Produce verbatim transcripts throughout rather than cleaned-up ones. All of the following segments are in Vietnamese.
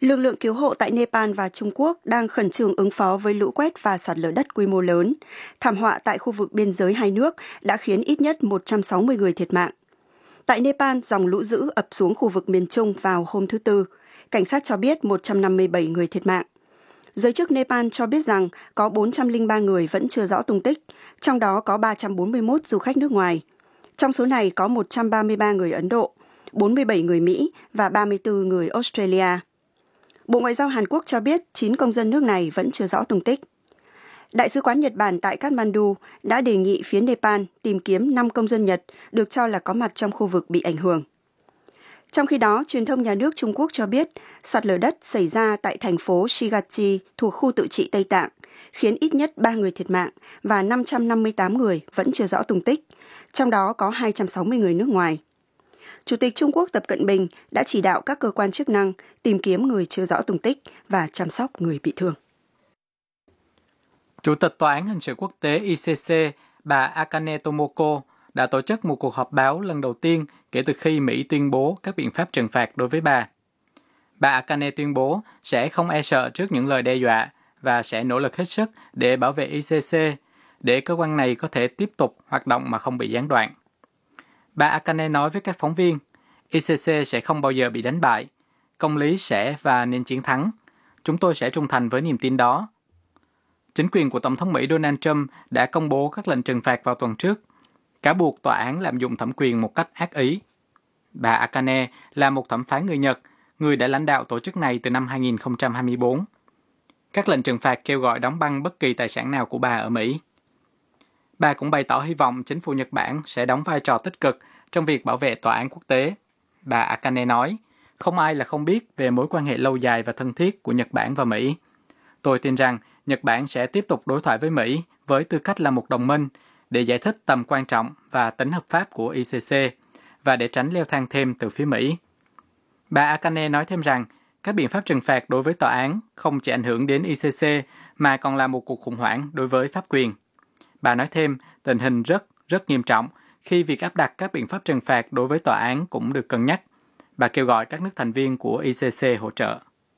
Lực lượng cứu hộ tại Nepal và Trung Quốc đang khẩn trương ứng phó với lũ quét và sạt lở đất quy mô lớn. Thảm họa tại khu vực biên giới hai nước đã khiến ít nhất một trăm sáu mươi người thiệt mạng. Tại Nepal, dòng lũ dữ ập xuống khu vực miền Trung vào hôm thứ Tư. Cảnh sát cho biết một trăm năm mươi bảy người thiệt mạng. Giới chức Nepal cho biết rằng có bốn trăm lẻ ba người vẫn chưa rõ tung tích, trong đó có ba trăm bốn mươi mốt du khách nước ngoài. Trong số này có một trăm ba mươi ba người Ấn Độ, bốn mươi bảy người Mỹ và ba mươi tư người Australia. Bộ Ngoại giao Hàn Quốc cho biết chín công dân nước này vẫn chưa rõ tung tích. Đại sứ quán Nhật Bản tại Kathmandu đã đề nghị phía Nepal tìm kiếm năm công dân Nhật được cho là có mặt trong khu vực bị ảnh hưởng. Trong khi đó, truyền thông nhà nước Trung Quốc cho biết sạt lở đất xảy ra tại thành phố Shigachi thuộc khu tự trị Tây Tạng, khiến ít nhất ba người thiệt mạng và năm trăm năm mươi tám người vẫn chưa rõ tung tích, trong đó có hai trăm sáu mươi người nước ngoài. Chủ tịch Trung Quốc Tập Cận Bình đã chỉ đạo các cơ quan chức năng tìm kiếm người chưa rõ tung tích và chăm sóc người bị thương. Chủ tịch Tòa án Hình sự Quốc tế I C C, bà Akane Tomoko, đã tổ chức một cuộc họp báo lần đầu tiên kể từ khi Mỹ tuyên bố các biện pháp trừng phạt đối với bà. Bà Akane tuyên bố sẽ không e sợ trước những lời đe dọa và sẽ nỗ lực hết sức để bảo vệ I C C, để cơ quan này có thể tiếp tục hoạt động mà không bị gián đoạn. Bà Akane nói với các phóng viên, I C C sẽ không bao giờ bị đánh bại, công lý sẽ và nên chiến thắng. Chúng tôi sẽ trung thành với niềm tin đó. Chính quyền của Tổng thống Mỹ Donald Trump đã công bố các lệnh trừng phạt vào tuần trước, cáo buộc tòa án lạm dụng thẩm quyền một cách ác ý. Bà Akane là một thẩm phán người Nhật, người đã lãnh đạo tổ chức này từ năm hai nghìn không trăm hai mươi tư. Các lệnh trừng phạt kêu gọi đóng băng bất kỳ tài sản nào của bà ở Mỹ. Bà cũng bày tỏ hy vọng chính phủ Nhật Bản sẽ đóng vai trò tích cực trong việc bảo vệ tòa án quốc tế. Bà Akane nói, không ai là không biết về mối quan hệ lâu dài và thân thiết của Nhật Bản và Mỹ. Tôi tin rằng Nhật Bản sẽ tiếp tục đối thoại với Mỹ với tư cách là một đồng minh để giải thích tầm quan trọng và tính hợp pháp của I C C và để tránh leo thang thêm từ phía Mỹ. Bà Akane nói thêm rằng các biện pháp trừng phạt đối với tòa án không chỉ ảnh hưởng đến I C C mà còn là một cuộc khủng hoảng đối với pháp quyền. Bà nói thêm tình hình rất, rất nghiêm trọng khi việc áp đặt các biện pháp trừng phạt đối với tòa án cũng được cân nhắc. Bà kêu gọi các nước thành viên của I C C hỗ trợ.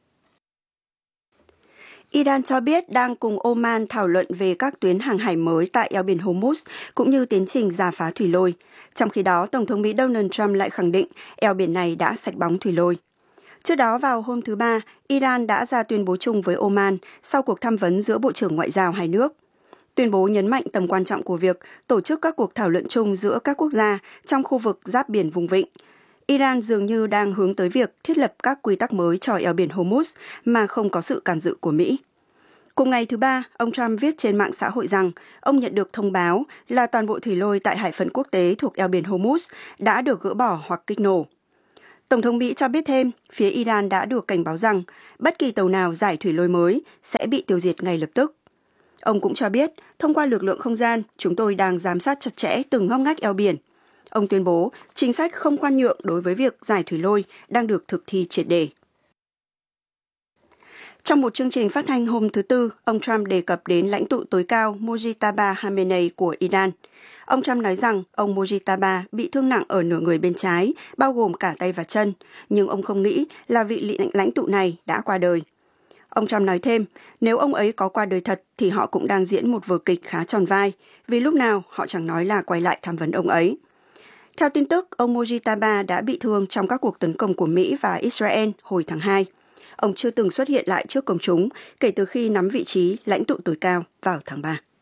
Iran cho biết đang cùng Oman thảo luận về các tuyến hàng hải mới tại eo biển Hormuz cũng như tiến trình rà phá thủy lôi. Trong khi đó, Tổng thống Mỹ Donald Trump lại khẳng định eo biển này đã sạch bóng thủy lôi. Trước đó vào hôm thứ Ba, Iran đã ra tuyên bố chung với Oman sau cuộc tham vấn giữa Bộ trưởng Ngoại giao hai nước. Tuyên bố nhấn mạnh tầm quan trọng của việc tổ chức các cuộc thảo luận chung giữa các quốc gia trong khu vực giáp biển vùng vịnh. Iran dường như đang hướng tới việc thiết lập các quy tắc mới cho eo biển Hormuz mà không có sự can dự của Mỹ. Cùng ngày thứ Ba, ông Trump viết trên mạng xã hội rằng ông nhận được thông báo là toàn bộ thủy lôi tại hải phận quốc tế thuộc eo biển Hormuz đã được gỡ bỏ hoặc kích nổ. Tổng thống Mỹ cho biết thêm, phía Iran đã được cảnh báo rằng bất kỳ tàu nào giải thủy lôi mới sẽ bị tiêu diệt ngay lập tức. Ông cũng cho biết, thông qua lực lượng không gian, chúng tôi đang giám sát chặt chẽ từng ngóc ngách eo biển. Ông tuyên bố chính sách không khoan nhượng đối với việc giải thủy lôi đang được thực thi triệt để. Trong một chương trình phát thanh hôm thứ Tư, ông Trump đề cập đến lãnh tụ tối cao Mojtaba Khamenei của Iran. Ông Trump nói rằng ông Mojtaba bị thương nặng ở nửa người bên trái, bao gồm cả tay và chân, nhưng ông không nghĩ là vị lãnh tụ này đã qua đời. Ông Trump nói thêm, nếu ông ấy có qua đời thật thì họ cũng đang diễn một vở kịch khá tròn vai, vì lúc nào họ chẳng nói là quay lại tham vấn ông ấy. Theo tin tức, ông Mojtaba đã bị thương trong các cuộc tấn công của Mỹ và Israel hồi tháng hai. Ông chưa từng xuất hiện lại trước công chúng kể từ khi nắm vị trí lãnh tụ tối cao vào tháng ba.